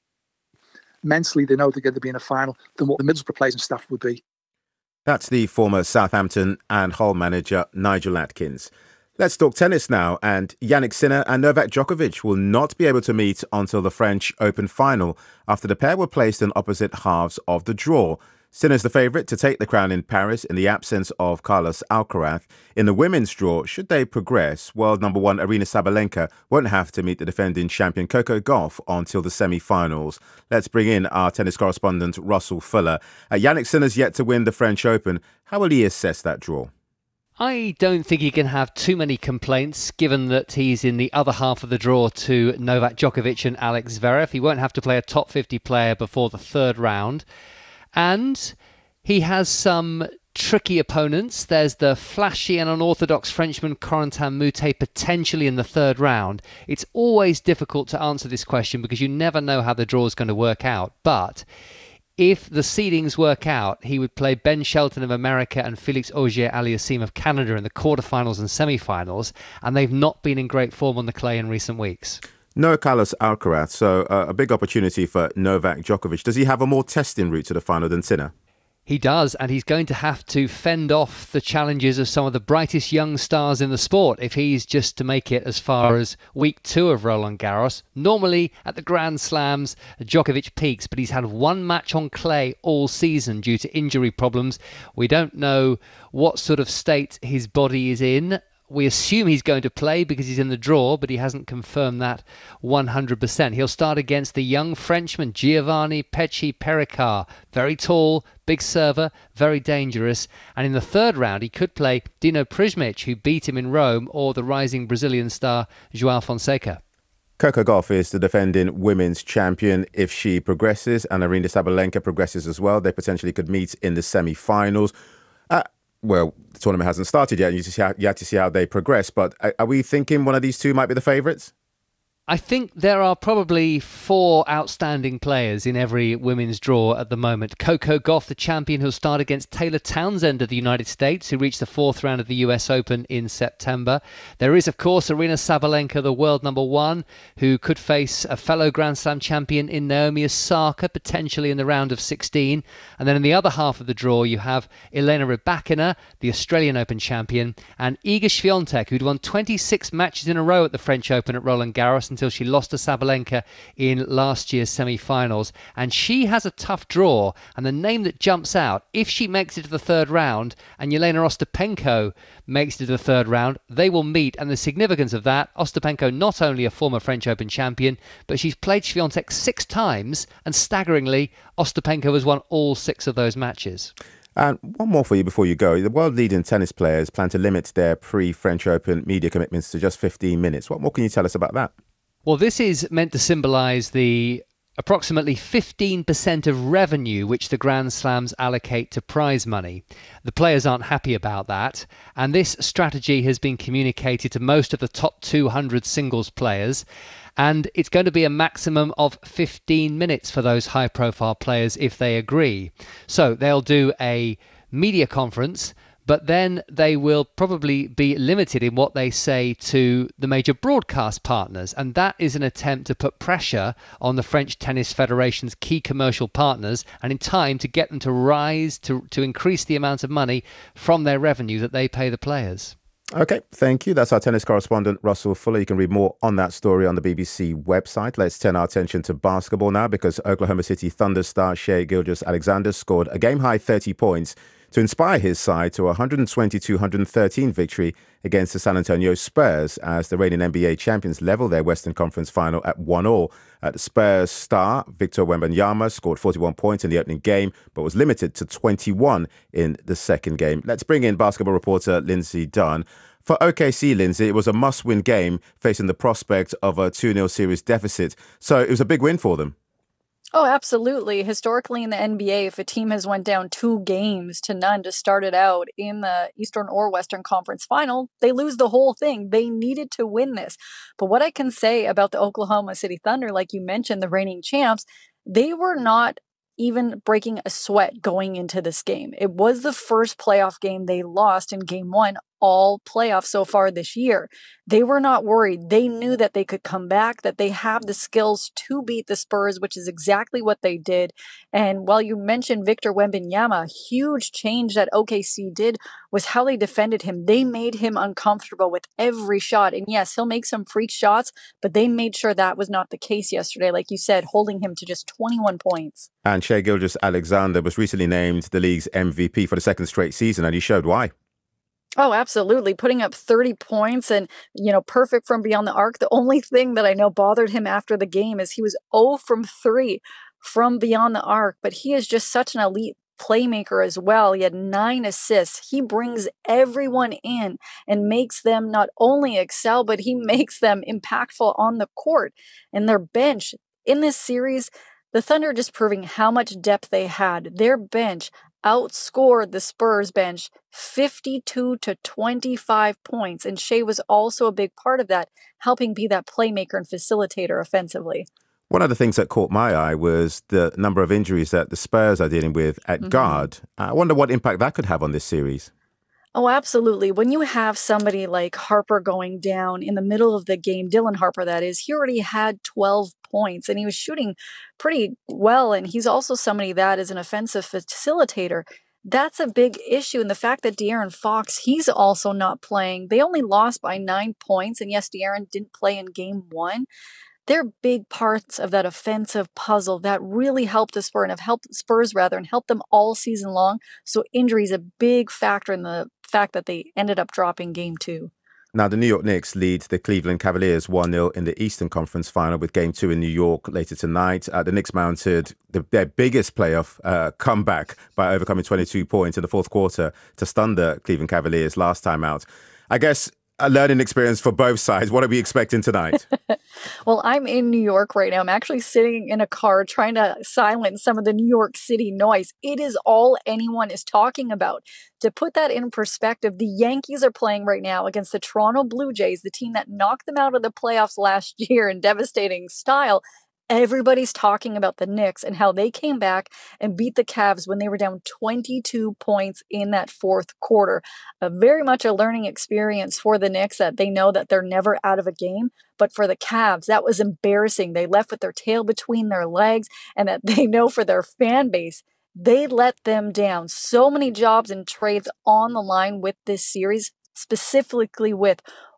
mentally. They know they're going to be in a final than what the Middlesbrough players and staff would be. That's the former Southampton and Hull manager, Nigel Adkins. Let's talk tennis now, and Jannik Sinner and Novak Djokovic will not be able to meet until the French Open final after the pair were placed in opposite halves of the draw. Sinner's the favourite to take the crown in Paris in the absence of Carlos Alcaraz. In the women's draw, should they progress, world number one Aryna Sabalenka won't have to meet the defending champion Coco Gauff until the semi-finals. Let's bring in our tennis correspondent Russell Fuller. Uh, Jannik Sinner's yet to win the French Open. How will he assess that draw? I don't think he can have too many complaints, given that he's in the other half of the draw to Novak Djokovic and Alex Zverev. He won't have to play a top fifty player before the third round. And he has some tricky opponents. There's the flashy and unorthodox Frenchman Corentin Moutet potentially in the third round. It's always difficult to answer this question because you never know how the draw is going to work out. But if the seedings work out, he would play Ben Shelton of America and Felix Auger-Aliassime of Canada in the quarterfinals and semi-finals, and they've not been in great form on the clay in recent weeks. No Carlos Alcaraz, so uh, a big opportunity for Novak Djokovic. Does he have a more testing route to the final than Sinner? He does, and he's going to have to fend off the challenges of some of the brightest young stars in the sport if he's just to make it as far as week two of Roland Garros. Normally, at the Grand Slams, Djokovic peaks, but he's had one match on clay all season due to injury problems. We don't know what sort of state his body is in. We assume he's going to play because he's in the draw, but he hasn't confirmed that one hundred percent. He'll start against the young Frenchman Giovanni Pecci Pericard. Very tall, big server, very dangerous. And in the third round, he could play Dino Prizmic, who beat him in Rome, or the rising Brazilian star João Fonseca. Coco Gauff is the defending women's champion. If she progresses and Aryna Sabalenka progresses as well, they potentially could meet in the semi-finals. Uh, well, the tournament hasn't started yet, and you, just have, you have to see how they progress. But are, are we thinking one of these two might be the favourites? I think there are probably four outstanding players in every women's draw at the moment. Coco Gauff, the champion, who'll start against Taylor Townsend of the United States, who reached the fourth round of the U S Open in September. There is, of course, Aryna Sabalenka, the world number one, who could face a fellow Grand Slam champion in Naomi Osaka, potentially in the round of sixteen. And then in the other half of the draw, you have Elena Rybakina, the Australian Open champion, and Iga Swiatek, who'd won twenty-six matches in a row at the French Open at Roland Garros until she lost to Sabalenka in last year's semi-finals. And she has a tough draw. And the name that jumps out, if she makes it to the third round and Yelena Ostapenko makes it to the third round, they will meet. And the significance of that, Ostapenko, not only a former French Open champion, but she's played Swiatek six times, and staggeringly, Ostapenko has won all six of those matches. And one more for you before you go. The world-leading tennis players plan to limit their pre-French Open media commitments to just fifteen minutes. What more can you tell us about that? Well, this is meant to symbolise the approximately fifteen percent of revenue which the Grand Slams allocate to prize money. The players aren't happy about that, and this strategy has been communicated to most of the top two hundred singles players, and it's going to be a maximum of fifteen minutes for those high-profile players if they agree. So they'll do a media conference, but then they will probably be limited in what they say to the major broadcast partners. And that is an attempt to put pressure on the French Tennis Federation's key commercial partners, and in time to get them to rise, to, to increase the amount of money from their revenue that they pay the players. Okay, thank you. That's our tennis correspondent, Russell Fuller. You can read more on that story on the B B C website. Let's turn our attention to basketball now, because Oklahoma City Thunder star Shai Gilgeous-Alexander scored a game-high thirty points to inspire his side to a one twenty-two to one thirteen victory against the San Antonio Spurs as the reigning N B A champions level their Western Conference final at one all. Uh, the Spurs star, Victor Wembanyama, scored forty-one points in the opening game, but was limited to twenty-one in the second game. Let's bring in basketball reporter Lindsay Dunn. For O K C, Lindsay, it was a must-win game facing the prospect of a two nil series deficit. So it was a big win for them. Oh, absolutely. Historically in the N B A, if a team has went down two games to none to start it out in the Eastern or Western Conference final, they lose the whole thing. They needed to win this. But what I can say about the Oklahoma City Thunder, like you mentioned, the reigning champs, they were not even breaking a sweat going into this game. It was the first playoff game they lost in game one, all playoffs so far this year. They were not worried. They knew that they could come back, that they have the skills to beat the Spurs, which is exactly what they did. And while you mentioned Victor Wembanyama, a huge change that O K C did was how they defended him. They made him uncomfortable with every shot. And yes, he'll make some freak shots, but they made sure that was not the case yesterday, like you said, holding him to just twenty-one points. And Shai Gilgeous-Alexander was recently named the league's M V P for the second straight season, and he showed why. Oh, absolutely. Putting up thirty points and, you know, perfect from beyond the arc. The only thing that I know bothered him after the game is he was zero from three from beyond the arc, but he is just such an elite playmaker as well. He had nine assists. He brings everyone in and makes them not only excel, but he makes them impactful on the court. And their bench in this series, the Thunder just proving how much depth they had. Their bench outscored the Spurs bench fifty-two to twenty-five points. And Shai was also a big part of that, helping be that playmaker and facilitator offensively. One of the things that caught my eye was the number of injuries that the Spurs are dealing with at mm-hmm. guard. I wonder what impact that could have on this series. Oh, absolutely. When you have somebody like Harper going down in the middle of the game, Dylan Harper, that is, he already had twelve points and he was shooting pretty well. And he's also somebody that is an offensive facilitator. That's a big issue. And the fact that De'Aaron Fox, he's also not playing. They only lost by nine points. And yes, De'Aaron didn't play in game one. They're big parts of that offensive puzzle that really helped the Spurs and have helped Spurs rather and helped them all season long. So injury is a big factor in the fact that they ended up dropping game two. Now, the New York Knicks lead the Cleveland Cavaliers one nil in the Eastern Conference Final with Game two in New York later tonight. Uh, the Knicks mounted the, their biggest playoff uh, comeback by overcoming twenty-two points in the fourth quarter to stun the Cleveland Cavaliers last time out. I guess a learning experience for both sides. What are we expecting tonight? Well, I'm in New York right now. I'm actually sitting in a car trying to silence some of the New York City noise. It is all anyone is talking about. To put that in perspective, the Yankees are playing right now against the Toronto Blue Jays, the team that knocked them out of the playoffs last year in devastating style. Everybody's talking about the Knicks and how they came back and beat the Cavs when they were down twenty-two points in that fourth quarter. A very much a learning experience for the Knicks that they know that they're never out of a game. But for the Cavs, that was embarrassing. They left with their tail between their legs, and that they know for their fan base, they let them down. So many jobs and trades on the line with this series, specifically with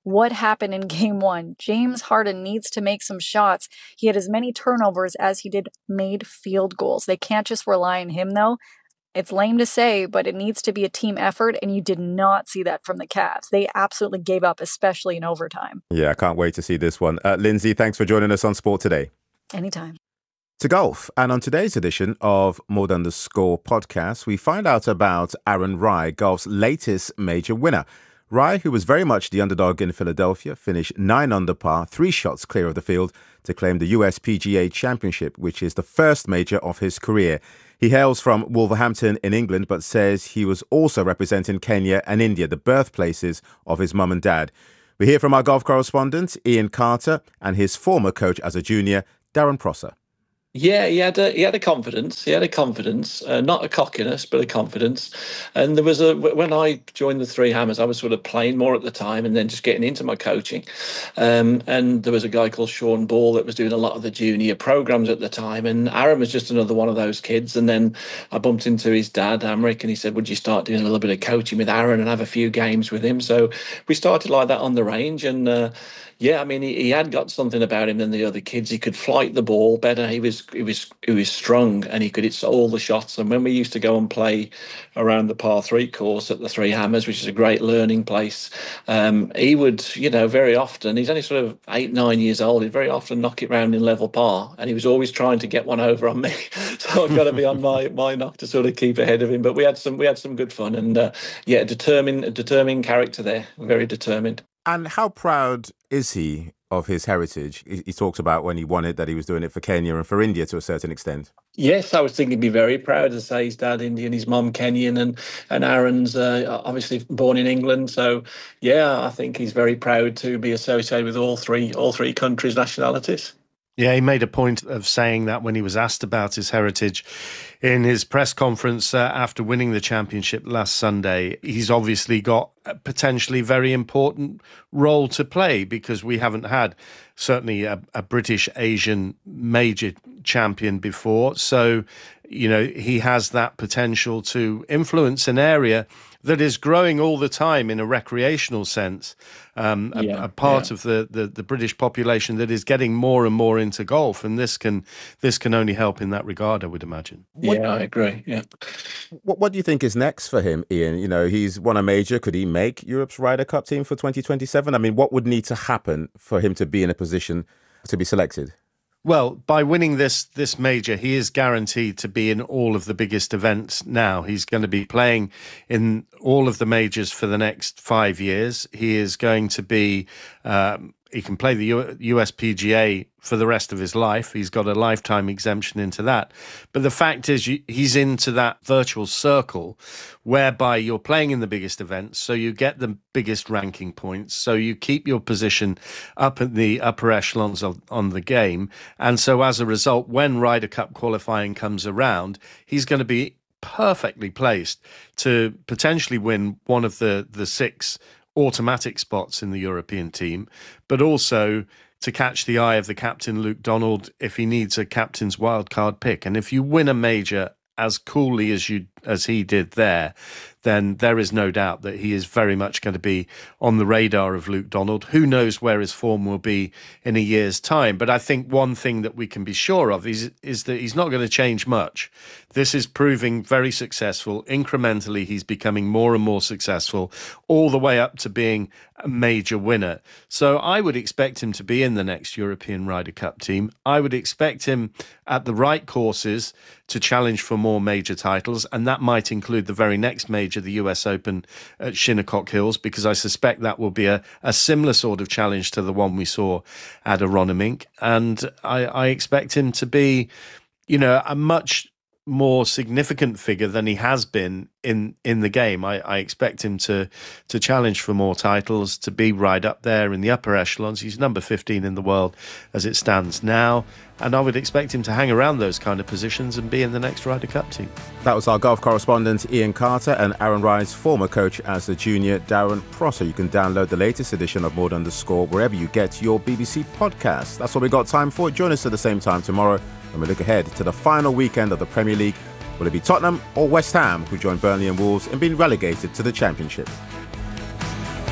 what happened in game one. James Harden needs to make some shots. He had as many turnovers as he did made field goals. They can't just rely on him, though. It's lame to say, but it needs to be a team effort, and you did not see that from the Cavs. They absolutely gave up, especially in overtime. Yeah, I can't wait to see this one. Uh, Lindsay, thanks for joining us on Sport Today. Anytime. To golf. And on today's edition of More Than the Score podcast, we find out about Aaron Rai, golf's latest major winner. Rai, who was very much the underdog in Philadelphia, finished nine under par, three shots clear of the field to claim the U S P G A Championship, which is the first major of his career. He hails from Wolverhampton in England, but says he was also representing Kenya and India, the birthplaces of his mum and dad. We hear from our golf correspondent, Ian Carter, and his former coach as a junior, Darren Prosser. Yeah, he had a he had a confidence. He had a confidence, uh, not a cockiness, but a confidence. And there was a when I joined the Three Hammers, I was sort of playing more at the time, and then just getting into my coaching. Um, and there was a guy called Sean Ball that was doing a lot of the junior programs at the time. And Aaron was just another one of those kids. And then I bumped into his dad, Amric, and he said, "Would you start doing a little bit of coaching with Aaron and have a few games with him?" So we started like that on the range, and. Uh, Yeah, I mean, he, he had got something about him than the other kids. He could flight the ball better. He was he was he was strong, and he could hit all the shots. And when we used to go and play around the par three course at the Three Hammers, which is a great learning place, um, he would, you know, very often. He's only sort of eight, nine years old. He'd very often knock it round in level par, and he was always trying to get one over on me. So I've got to be on my my knock to sort of keep ahead of him. But we had some we had some good fun, and uh, yeah, determined determined character there, very determined. And how proud is he of his heritage? He, he talked about when he won it that he was doing it for Kenya and for India to a certain extent. Yes, I was thinking he'd be very proud to say his dad Indian, his mum Kenyan, and and Aaron's uh, obviously born in England. So yeah, I think he's very proud to be associated with all three all three countries' nationalities. Yeah, he made a point of saying that when he was asked about his heritage in his press conference uh, after winning the championship last Sunday. He's obviously got a potentially very important role to play because we haven't had certainly a, a British Asian major champion before. So, you know, he has that potential to influence an area that is growing all the time in a recreational sense, um, yeah, a, a part yeah. of the, the, the British population that is getting more and more into golf, and this can this can only help in that regard, I would imagine. Yeah, what, I agree. Yeah. What What do you think is next for him, Ian? You know, he's won a major. Could he make Europe's Ryder Cup team for twenty twenty-seven? I mean, what would need to happen for him to be in a position to be selected? Well, by winning this this major, he is guaranteed to be in all of the biggest events now. He's going to be playing in all of the majors for the next five years. He is going to be... Um, he can play the U S P G A for the rest of his life. He's got a lifetime exemption into that. But the fact is, you, he's into that virtual circle whereby you're playing in the biggest events, so you get the biggest ranking points, so you keep your position up at the upper echelons of, on the game. And so as a result, when Ryder Cup qualifying comes around, he's going to be perfectly placed to potentially win one of the, the six automatic spots in the European team, but also to catch the eye of the captain, Luke Donald, if he needs a captain's wildcard pick. And if you win a major as coolly as you as he did there, then there is no doubt that he is very much going to be on the radar of Luke Donald. Who knows where his form will be in a year's time? But I think one thing that we can be sure of is, is that he's not going to change much. This is proving very successful. Incrementally, he's becoming more and more successful, all the way up to being a major winner. So I would expect him to be in the next European Ryder Cup team. I would expect him at the right courses to challenge for more major titles, and that might include the very next major, the U S Open at Shinnecock Hills, because I suspect that will be a, a similar sort of challenge to the one we saw at Aronimink. And I, I expect him to be, you know, a much more significant figure than he has been in in the game. I, I expect him to to challenge for more titles, to be right up there in the upper echelons. He's number fifteen in the world as it stands now, and I would expect him to hang around those kind of positions and be in the next Ryder Cup team. That was our golf correspondent Ian Carter and Aaron Rai's former coach as a junior, Darren Prosser. You can download the latest edition of More Than the Score wherever you get your B B C podcast. That's all we got time for. Join us at the same time tomorrow and we look ahead to the final weekend of the Premier League. Will it be Tottenham or West Ham who join Burnley and Wolves in being relegated to the Championship?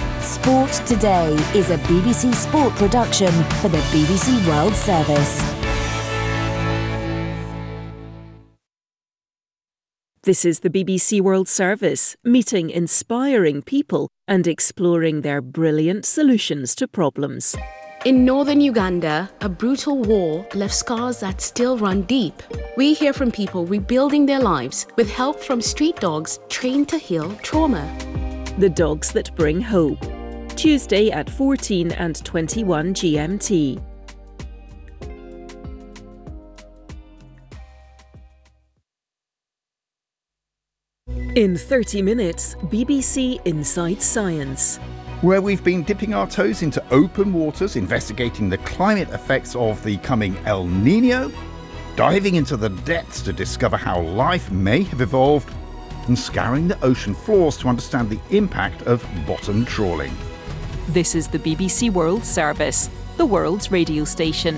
Sport Today is a B B C Sport production for the B B C World Service. This is the B B C World Service, meeting inspiring people and exploring their brilliant solutions to problems. In northern Uganda, a brutal war left scars that still run deep. We hear from people rebuilding their lives with help from street dogs trained to heal trauma. The dogs that bring hope. Tuesday at fourteen and twenty-one G M T. In thirty minutes, B B C Inside Science. Where we've been dipping our toes into open waters, investigating the climate effects of the coming El Nino, diving into the depths to discover how life may have evolved, and scouring the ocean floors to understand the impact of bottom trawling. This is the B B C World Service, the world's radio station.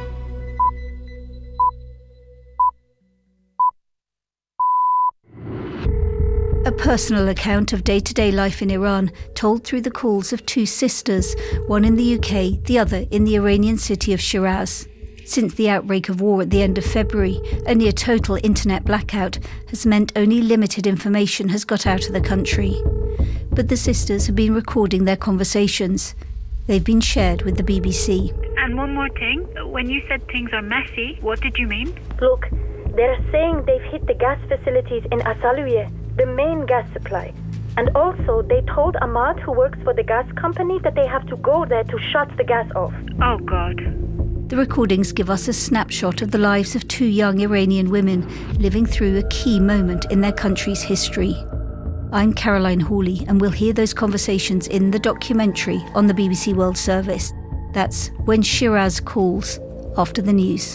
A personal account of day-to-day life in Iran, told through the calls of two sisters, one in the U K, the other in the Iranian city of Shiraz. Since the outbreak of war at the end of February, a near-total internet blackout has meant only limited information has got out of the country. But the sisters have been recording their conversations. They've been shared with the B B C. And one more thing, when you said things are messy, what did you mean? Look, they're saying they've hit the gas facilities in Asaluye, the main gas supply. And also, they told Ahmad, who works for the gas company, that they have to go there to shut the gas off. Oh, God. The recordings give us a snapshot of the lives of two young Iranian women living through a key moment in their country's history. I'm Caroline Hawley, and we'll hear those conversations in the documentary on the B B C World Service. That's When Shiraz Calls, after the news.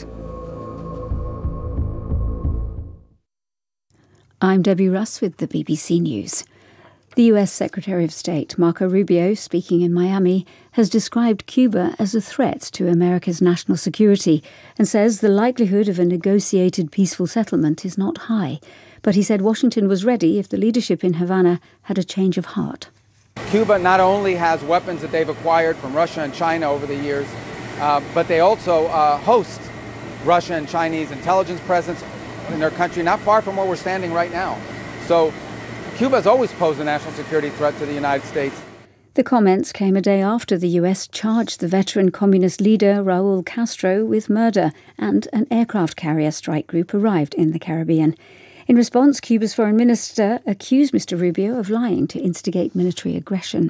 I'm Debbie Russ with the B B C News. The U S Secretary of State, Marco Rubio, speaking in Miami, has described Cuba as a threat to America's national security and says the likelihood of a negotiated peaceful settlement is not high. But he said Washington was ready if the leadership in Havana had a change of heart. Cuba not only has weapons that they've acquired from Russia and China over the years, uh, but they also uh, host Russia and Chinese intelligence presence in their country, not far from where we're standing right now. So Cuba has always posed a national security threat to the United States. The comments came a day after the U S charged the veteran communist leader Raul Castro with murder, and an aircraft carrier strike group arrived in the Caribbean. In response, Cuba's foreign minister accused Mister Rubio of lying to instigate military aggression.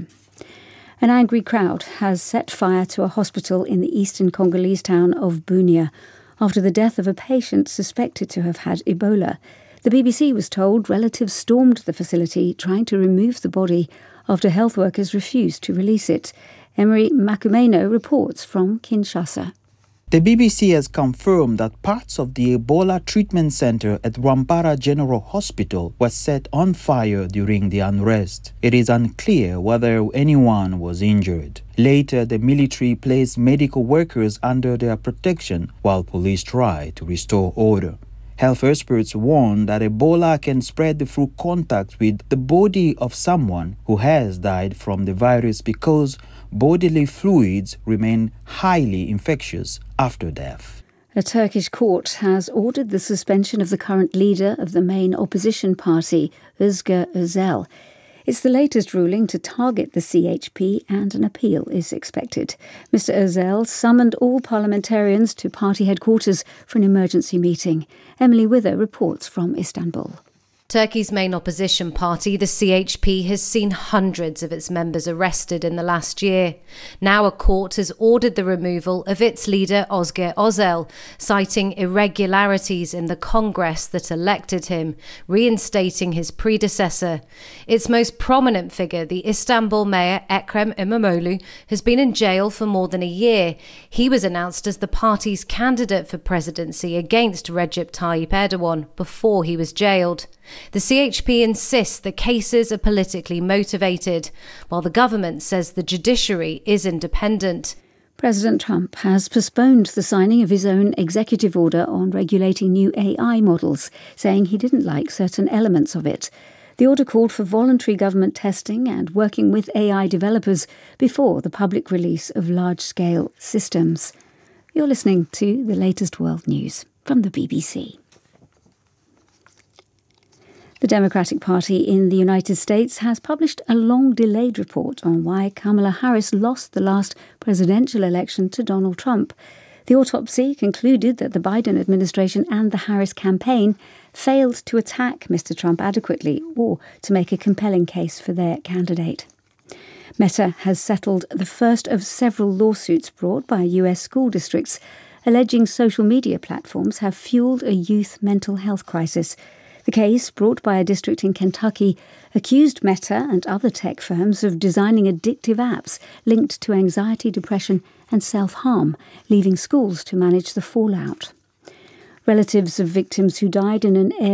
An angry crowd has set fire to a hospital in the eastern Congolese town of Bunia after the death of a patient suspected to have had Ebola. The B B C was told relatives stormed the facility trying to remove the body after health workers refused to release it. Emery Makumeno reports from Kinshasa. The B B C has confirmed that parts of the Ebola treatment center at Rwampara General Hospital was set on fire during the unrest. It is unclear whether anyone was injured. Later, the military placed medical workers under their protection while police tried to restore order. Health experts warn that Ebola can spread through contact with the body of someone who has died from the virus because bodily fluids remain highly infectious after death. A Turkish court has ordered the suspension of the current leader of the main opposition party, Özgür Özel. It's the latest ruling to target the C H P, and an appeal is expected. Mister Özel summoned all parliamentarians to party headquarters for an emergency meeting. Emily Wither reports from Istanbul. Turkey's main opposition party, the C H P, has seen hundreds of its members arrested in the last year. Now a court has ordered the removal of its leader, Özgür Özel, citing irregularities in the Congress that elected him, reinstating his predecessor. Its most prominent figure, the Istanbul mayor, Ekrem İmamoğlu, has been in jail for more than a year. He was announced as the party's candidate for presidency against Recep Tayyip Erdogan before he was jailed. The C H P insists the cases are politically motivated, while the government says the judiciary is independent. President Trump has postponed the signing of his own executive order on regulating new A I models, saying he didn't like certain elements of it. The order called for voluntary government testing and working with A I developers before the public release of large-scale systems. You're listening to the latest world news from the B B C. The Democratic Party in the United States has published a long-delayed report on why Kamala Harris lost the last presidential election to Donald Trump. The autopsy concluded that the Biden administration and the Harris campaign failed to attack Mister Trump adequately or to make a compelling case for their candidate. Meta has settled the first of several lawsuits brought by U S school districts, alleging social media platforms have fueled a youth mental health crisis. The case, brought by a district in Kentucky, accused Meta and other tech firms of designing addictive apps linked to anxiety, depression and self-harm, leaving schools to manage the fallout. Relatives of victims who died in an air